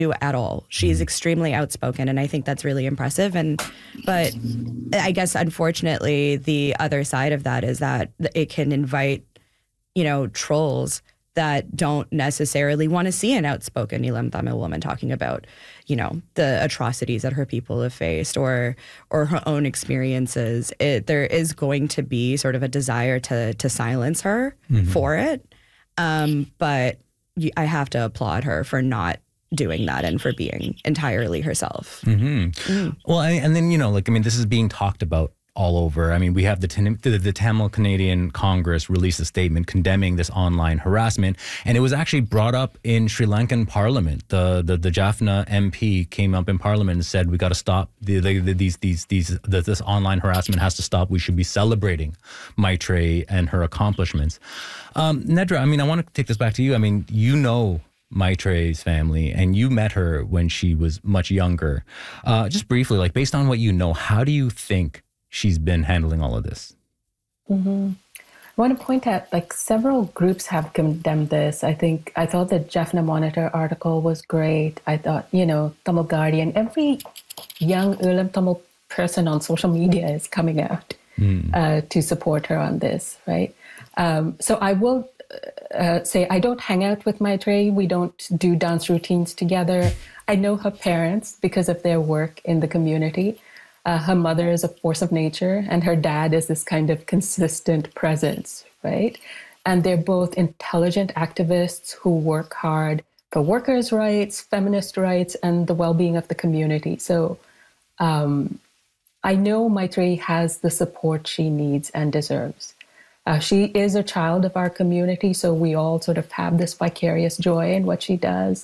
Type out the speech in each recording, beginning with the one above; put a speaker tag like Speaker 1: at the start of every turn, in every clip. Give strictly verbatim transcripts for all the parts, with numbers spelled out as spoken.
Speaker 1: do at all. She's mm. extremely outspoken, and I think that's really impressive. And but I guess unfortunately, the other side of that is that it can invite, you know, trolls that don't necessarily want to see an outspoken Nilam Tamil woman talking about, you know, the atrocities that her people have faced or or her own experiences. It, there is going to be sort of a desire to to silence her mm-hmm. for it. Um, but I have to applaud her for not doing that and for being entirely herself.
Speaker 2: Mm-hmm. Mm. Well, I, and then, you know, like, I mean, this is being talked about all over. I mean, we have the, the the Tamil Canadian Congress released a statement condemning this online harassment, and it was actually brought up in Sri Lankan Parliament. The the, the Jaffna M P came up in Parliament and said, "We got to stop the, the, the, these these these the, this online harassment has to stop. We should be celebrating Maitreyi and her accomplishments." Um, Nedra, I mean, I want to take this back to you. I mean, you know Maitreyi's family, and you met her when she was much younger. Uh, just briefly, like based on what you know, how do you think she's been handling all of this?
Speaker 3: Mm-hmm. I want to point out, like, several groups have condemned this. I think, I thought the Jaffna Monitor article was great. I thought, you know, Tamil Guardian, every young Ulam Tamil person on social media is coming out mm. uh, to support her on this, right? Um, so I will uh, say, I don't hang out with Maitreyi. We don't do dance routines together. I know her parents because of their work in the community. Uh, her mother is a force of nature, and her dad is this kind of consistent presence, right? And they're both intelligent activists who work hard for workers' rights, feminist rights, and the well-being of the community. So um, I know Maitreyi has the support she needs and deserves. Uh, she is a child of our community, so we all sort of have this vicarious joy in what she does.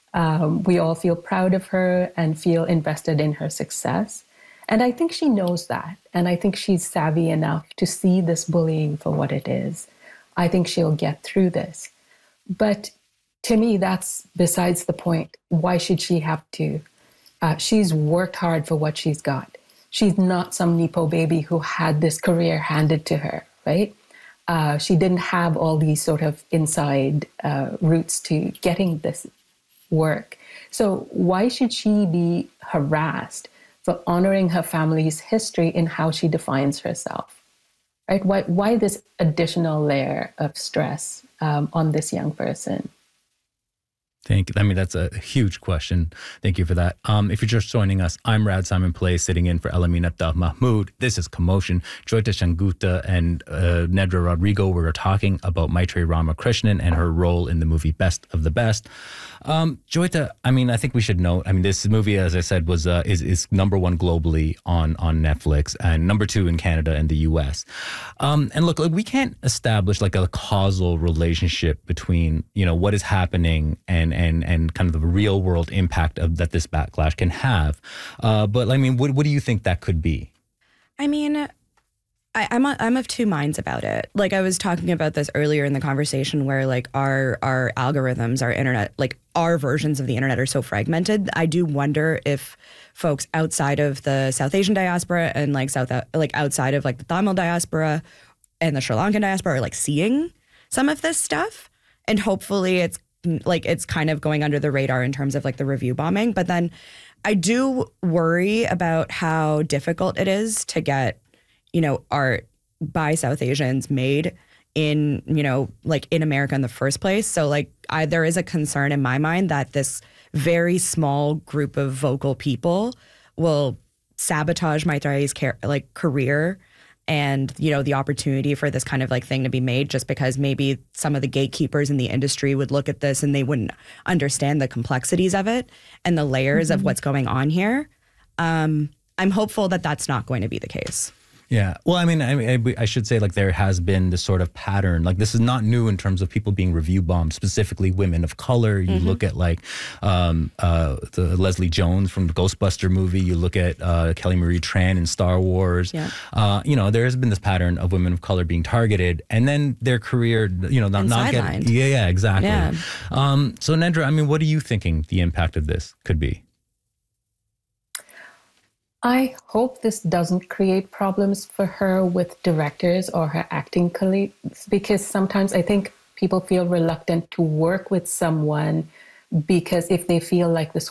Speaker 3: Um, we all feel proud of her and feel invested in her success. And I think she knows that. And I think she's savvy enough to see this bullying for what it is. I think she'll get through this. But to me, that's besides the point. Why should she have to? Uh, she's worked hard for what she's got. She's not some Nepo baby who had this career handed to her, right? Uh, she didn't have all these sort of inside uh, routes to getting this work. So why should she be harassed for honoring her family's history in how she defines herself, right? Why, why this additional layer of stress um, on this young person?
Speaker 2: Thank you. I mean, that's a huge question. Thank you for that. Um, if you're just joining us, I'm Rad Simon Play, sitting in for Elaminata Mahmood. This is Commotion. Joyita Shanguta and uh, Nedra Rodrigo were talking about Maitreyi Ramakrishnan and her role in the movie Best of the Best. Um, Joyita, I mean, I think we should note, I mean, this movie, as I said, was uh, is, is number one globally on, on Netflix and number two in Canada and the U S. Um, and look, like, we can't establish like a causal relationship between, you know, what is happening and and and kind of the real world impact of that this backlash can have. Uh, but I mean, what what do you think that could be?
Speaker 1: I mean, I, I'm a, I'm of two minds about it. Like I was talking about this earlier in the conversation, where like our our algorithms, our internet, like our versions of the internet are so fragmented. I do wonder if folks outside of the South Asian diaspora and like South like outside of like the Tamil diaspora and the Sri Lankan diaspora are like seeing some of this stuff, and hopefully it's like it's kind of going under the radar in terms of like the review bombing. But then I do worry about how difficult it is to get, you know, art by South Asians made in, you know, like in America in the first place. So like I, there is a concern in my mind that this very small group of vocal people will sabotage Maitreyi's car- like career and, you know, the opportunity for this kind of like thing to be made, just because maybe some of the gatekeepers in the industry would look at this and they wouldn't understand the complexities of it and the layers mm-hmm. of what's going on here. Um, I'm hopeful that that's not going to be the case.
Speaker 2: Yeah. Well, I mean, I, I should say, like, there has been this sort of pattern. Like, this is not new in terms of people being review bombed, specifically women of color. You mm-hmm. look at, like, um, uh, the Leslie Jones from the Ghostbuster movie. You look at uh, Kelly Marie Tran in Star Wars. Yeah. Uh, you know, there has been this pattern of women of color being targeted, and then their career, you know, not, not getting... Yeah, yeah, exactly. Yeah. Um, so, Nedra, I mean, what are you thinking the impact of this could be?
Speaker 3: I hope this doesn't create problems for her with directors or her acting colleagues, because sometimes I think people feel reluctant to work with someone because if they feel like this